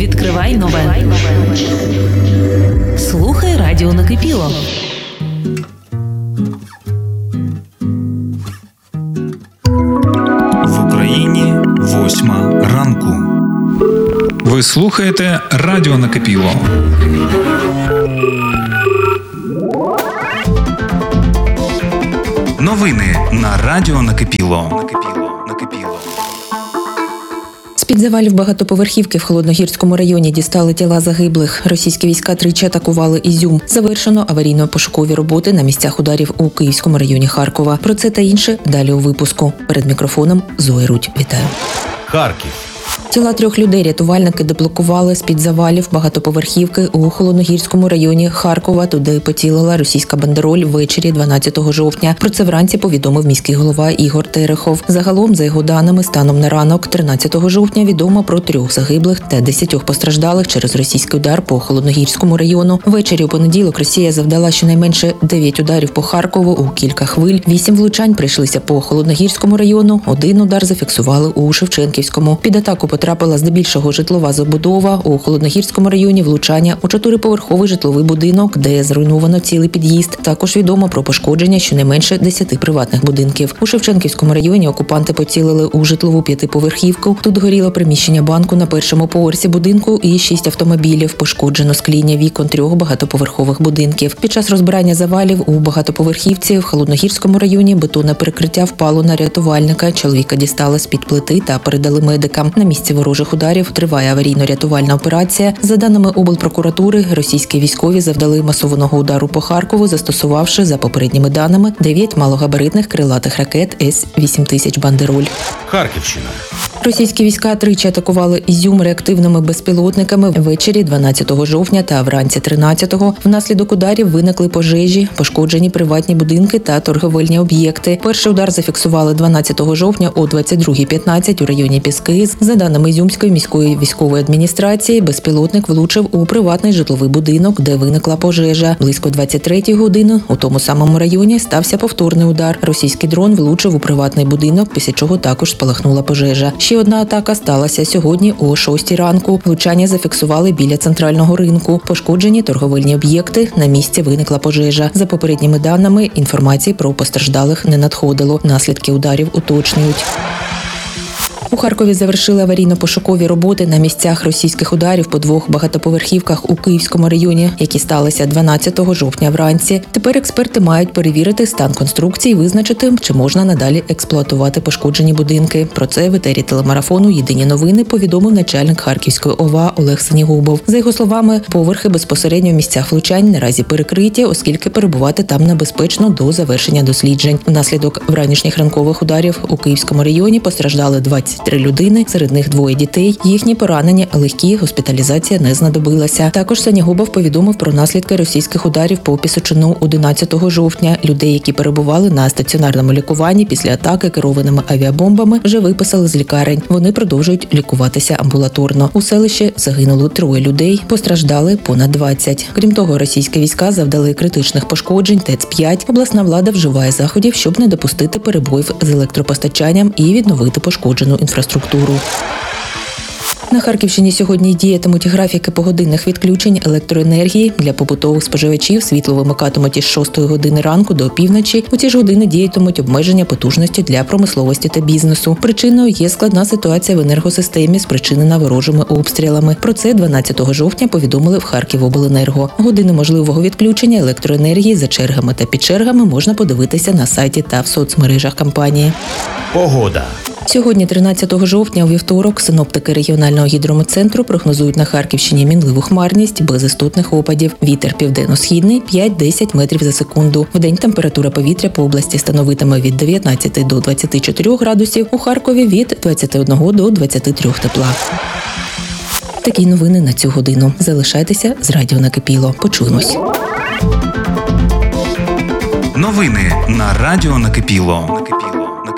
Відкривай нове. Слухай радіо «Накипіло». В Україні 8 ранку. Ви слухаєте радіо «Накипіло». Новини на радіо «Накипіло». З-під завалів багатоповерхівки в Холодногірському районі дістали тіла загиблих. Російські війська тричі атакували Ізюм. Завершено аварійно-пошукові роботи на місцях ударів у Київському районі Харкова. Про це та інше далі у випуску. Перед мікрофоном Зоя Рудь. Вітаю. Харків. Тіла 3 людей рятувальники деблокували з-під завалів багатоповерхівки у Холодногірському районі Харкова. Туди поцілила російська бандероль ввечері 12 жовтня. Про це вранці повідомив міський голова Ігор Терехов. Загалом, за його даними, станом на ранок 13 жовтня відомо про 3 загиблих та 10 постраждалих через російський удар по Холодногірському району. Ввечері у понеділок Росія завдала щонайменше 9 ударів по Харкову у кілька хвиль. 8 влучань прийшлися по Холодногірському району, 1 удар зафіксували у Шевченківському. Під атаку потрапила здебільшого житлова забудова. У Холодногірському районі влучання у 4-поверховий житловий будинок, де зруйновано цілий під'їзд. Також відомо про пошкодження щонайменше 10 приватних будинків. У Шевченківському районі окупанти поцілили у житлову 5-поверхівку. Тут горіло приміщення банку на першому поверсі будинку і 6 автомобілів. Пошкоджено скління вікон 3 багатоповерхових будинків. Під час розбирання завалів у багатоповерхівці в Холодногірському районі бетонне перекриття впало на рятувальника. Чоловіка дістали з-під плити та передали медикам. На місці ворожих ударів триває аварійно-рятувальна операція. За даними облпрокуратури, російські військові завдали масованого удару по Харкову, застосувавши, за попередніми даними, 9 малогабаритних крилатих ракет С-8000 «Бандероль». Харківщина. Російські війська тричі атакували Ізюм реактивними безпілотниками ввечері 12 жовтня та вранці 13-го. Внаслідок ударів виникли пожежі, пошкоджені приватні будинки та торговельні об'єкти. Перший удар зафіксували 12 жовтня о 22:15 у районі Піски. За даними Ізюмської міської військової адміністрації, безпілотник влучив у приватний житловий будинок, де виникла пожежа. Близько 23-ї години у тому самому районі стався повторний удар. Російський дрон влучив у приватний будинок, після чого також спалахнула пожежа. Ще одна атака сталася сьогодні о 6-й ранку. Влучання зафіксували біля центрального ринку. Пошкоджені торговельні об'єкти, на місці виникла пожежа. За попередніми даними, інформації про постраждалих не надходило. Наслідки ударів уточнюють. У Харкові завершили аварійно-пошукові роботи на місцях російських ударів по 2 багатоповерхівках у Київському районі, які сталися 12 жовтня вранці. Тепер експерти мають перевірити стан конструкції і визначити, чи можна надалі експлуатувати пошкоджені будинки. Про це в етері телемарафону «Єдині новини» повідомив начальник Харківської ОВА Олег Синігубов. За його словами, поверхи безпосередньо в місцях влучань наразі перекриті, оскільки перебувати там небезпечно до завершення досліджень. Внаслідок вранішніх ранкових ударів у Київському районі постраждали 23 людини, серед них 2 дітей. Їхні поранення легкі, госпіталізація не знадобилася. Також Синігубов повідомив про наслідки російських ударів по Пісочину 11 жовтня. Людей, які перебували на стаціонарному лікуванні після атаки керованими авіабомбами, вже виписали з лікарень. Вони продовжують лікуватися амбулаторно. У селищі загинуло 3 людей, постраждали понад 20. Крім того, російські війська завдали критичних пошкоджень ТЕЦ-5. Обласна влада вживає заходів, щоб не допустити перебоїв з електропостачанням і відновити пошкоджену інфраструктуру. На Харківщині сьогодні діятимуть графіки погодинних відключень електроенергії. Для побутових споживачів світло вимикатимуть із 6 години ранку до опівночі. У ці ж години діятимуть обмеження потужності для промисловості та бізнесу. Причиною є складна ситуація в енергосистемі, спричинена ворожими обстрілами. Про це 12 жовтня повідомили в Харківобленерго. Години можливого відключення електроенергії за чергами та підчергами можна подивитися на сайті та в соцмережах компанії. Погода. Сьогодні, 13 жовтня, у вівторок, синоптики регіонального гідрометцентру прогнозують на Харківщині мінливу хмарність без істотних опадів. Вітер південно-східний 5-10 метрів за секунду. Вдень температура повітря по області становитиме від 19 до 24 градусів, у Харкові від 21 до 23 тепла. Такі новини на цю годину. Залишайтеся з радіо «Накипіло». Почуємось. Новини на радіо «Накипіло».